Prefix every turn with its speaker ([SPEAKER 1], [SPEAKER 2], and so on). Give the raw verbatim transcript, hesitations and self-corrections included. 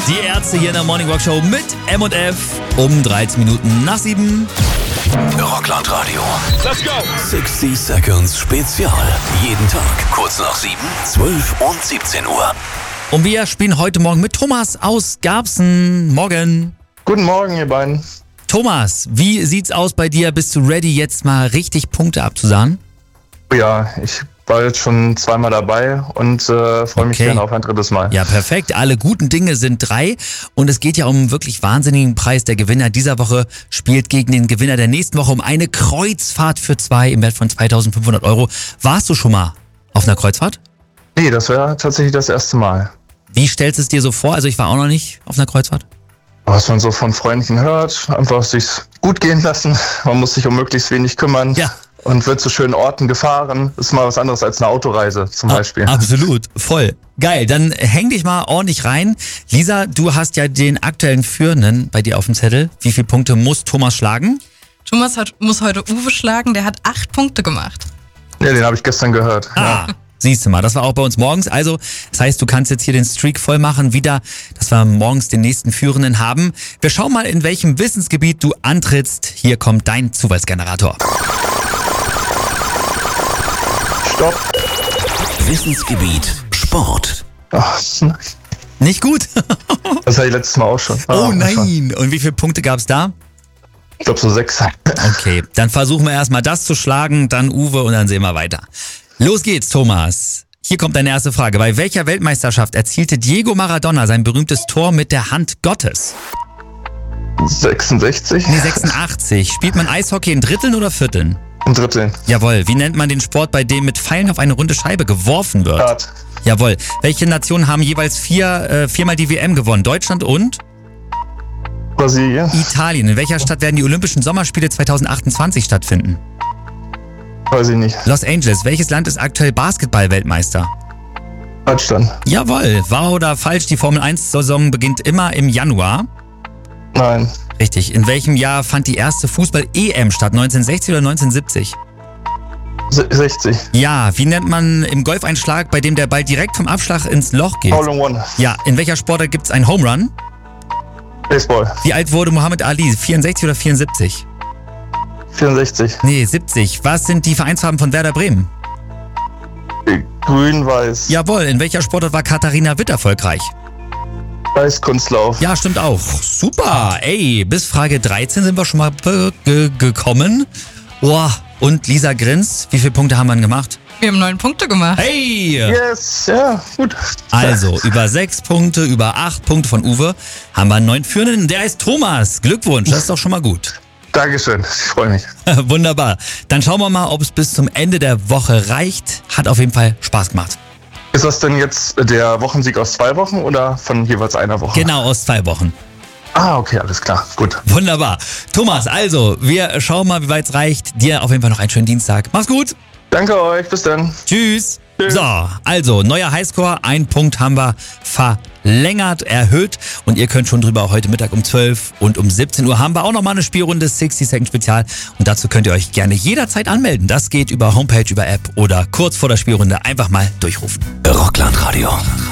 [SPEAKER 1] Die Ärzte hier in der Morning Rock Show mit M und F um dreizehn Minuten nach sieben.
[SPEAKER 2] Rockland Radio. Let's go! sixty Seconds Spezial. Jeden Tag kurz nach sieben, zwölf und siebzehn Uhr.
[SPEAKER 1] Und wir spielen heute Morgen mit Thomas aus Garbsen. Morgen.
[SPEAKER 3] Guten Morgen, ihr beiden.
[SPEAKER 1] Thomas, wie sieht's aus bei dir? Bist du ready, jetzt mal richtig Punkte abzusahnen?
[SPEAKER 3] Ja, ich war jetzt schon zweimal dabei und äh, freue mich
[SPEAKER 1] Okay.
[SPEAKER 3] gerne auf ein drittes Mal.
[SPEAKER 1] Ja, perfekt. Alle guten Dinge sind drei. Und es geht ja um einen wirklich wahnsinnigen Preis. Der Gewinner dieser Woche spielt gegen den Gewinner der nächsten Woche um eine Kreuzfahrt für zwei im Wert von zweitausendfünfhundert Euro. Warst du schon mal auf einer Kreuzfahrt?
[SPEAKER 3] Nee, das wäre tatsächlich das erste Mal.
[SPEAKER 1] Wie stellst du es dir so vor? Also ich war auch noch nicht auf einer Kreuzfahrt.
[SPEAKER 3] Was man so von Freunden hört, einfach sich's gut gehen lassen. Man muss sich um möglichst wenig kümmern.
[SPEAKER 1] Ja.
[SPEAKER 3] Und wird zu schönen Orten gefahren. Ist mal was anderes als eine Autoreise zum Beispiel.
[SPEAKER 1] A- absolut, voll. Geil, dann häng dich mal ordentlich rein. Lisa, du hast ja den aktuellen Führenden bei dir auf dem Zettel. Wie viele Punkte muss Thomas schlagen?
[SPEAKER 4] Thomas hat, muss heute Uwe schlagen, der hat acht Punkte gemacht.
[SPEAKER 3] Ja, den habe ich gestern gehört.
[SPEAKER 1] Ah, siehst du mal, das war auch bei uns morgens. Also, das heißt, du kannst jetzt hier den Streak voll machen, wieder, dass wir morgens den nächsten Führenden haben. Wir schauen mal, in welchem Wissensgebiet du antrittst. Hier kommt dein Zufallsgenerator.
[SPEAKER 3] Stopp.
[SPEAKER 2] Wissensgebiet Sport.
[SPEAKER 3] Ach,
[SPEAKER 1] Nicht gut?
[SPEAKER 3] das hatte ich letztes Mal auch schon.
[SPEAKER 1] Oh
[SPEAKER 3] Ah,
[SPEAKER 1] nein. Und wie viele Punkte gab's da?
[SPEAKER 3] Ich glaube so sechs.
[SPEAKER 1] Okay, dann versuchen wir erstmal das zu schlagen, dann Uwe und dann sehen wir weiter. Los geht's, Thomas. Hier kommt deine erste Frage. Bei welcher Weltmeisterschaft erzielte Diego Maradona sein berühmtes Tor mit der Hand Gottes?
[SPEAKER 3] sechsundsechzig.
[SPEAKER 1] Nee, sechsundachtzig. Spielt man Eishockey in Dritteln oder Vierteln?
[SPEAKER 3] Ein Drittel.
[SPEAKER 1] Jawohl. Wie nennt man den Sport, bei dem mit Pfeilen auf eine runde Scheibe geworfen wird?
[SPEAKER 3] Start.
[SPEAKER 1] Jawohl. Welche Nationen haben jeweils vier, äh, viermal die W M gewonnen? Deutschland und
[SPEAKER 3] Brasilien.
[SPEAKER 1] Italien. In welcher Stadt werden die Olympischen Sommerspiele zweitausendachtundzwanzig stattfinden?
[SPEAKER 3] Weiß ich nicht.
[SPEAKER 1] Los Angeles. Welches Land ist aktuell Basketball-Weltmeister?
[SPEAKER 3] Deutschland.
[SPEAKER 1] Jawohl. Wahr oder falsch? Die Formel eins Saison beginnt immer im Januar.
[SPEAKER 3] Nein.
[SPEAKER 1] Richtig. In welchem Jahr fand die erste Fußball-E M statt? neunzehnhundertsechzig oder neunzehnhundertsiebzig?
[SPEAKER 3] Se- sechzig.
[SPEAKER 1] Ja. Wie nennt man im Golf einen Schlag, bei dem der Ball direkt vom Abschlag ins Loch geht?
[SPEAKER 3] All in one.
[SPEAKER 1] Ja. In welcher Sportart gibt es einen Home Run?
[SPEAKER 3] Baseball.
[SPEAKER 1] Wie alt wurde Muhammad Ali? vierundsechzig oder vierundsiebzig?
[SPEAKER 3] vierundsechzig.
[SPEAKER 1] Nee, siebzig. Was sind die Vereinsfarben von Werder Bremen?
[SPEAKER 3] Grün, weiß.
[SPEAKER 1] Jawohl. In welcher Sportart war Katharina Witt erfolgreich?
[SPEAKER 3] Weißkunstlauf.
[SPEAKER 1] Ja, stimmt auch. Super. Ey, bis Frage dreizehn sind wir schon mal be- ge- gekommen. Boah. Und Lisa grinst. Wie viele Punkte haben wir denn gemacht?
[SPEAKER 4] Wir haben neun Punkte gemacht.
[SPEAKER 1] Hey!
[SPEAKER 3] Yes, ja, gut.
[SPEAKER 1] Also, über sechs Punkte, über acht Punkte von Uwe haben wir einen neuen Führenden. Der heißt Thomas. Glückwunsch, das ist doch schon mal gut.
[SPEAKER 3] Dankeschön, ich freue mich.
[SPEAKER 1] Wunderbar. Dann schauen wir mal, ob es bis zum Ende der Woche reicht. Hat auf jeden Fall Spaß gemacht.
[SPEAKER 3] Ist das denn jetzt der Wochensieg aus zwei Wochen oder von jeweils einer Woche?
[SPEAKER 1] Genau, aus zwei Wochen.
[SPEAKER 3] Ah, okay, alles klar, gut.
[SPEAKER 1] Wunderbar. Thomas, also, wir schauen mal, wie weit es reicht. Dir auf jeden Fall noch einen schönen Dienstag. Mach's gut.
[SPEAKER 3] Danke euch, bis dann.
[SPEAKER 1] Tschüss.
[SPEAKER 3] Tschüss.
[SPEAKER 1] So, also, neuer Highscore. Ein Punkt haben wir verlängert, erhöht. Und ihr könnt schon drüber heute Mittag um zwölf und um siebzehn Uhr haben wir auch nochmal eine Spielrunde sixty Second Spezial. Und dazu könnt ihr euch gerne jederzeit anmelden. Das geht über Homepage, über App oder kurz vor der Spielrunde einfach mal durchrufen.
[SPEAKER 2] Rockland Radio.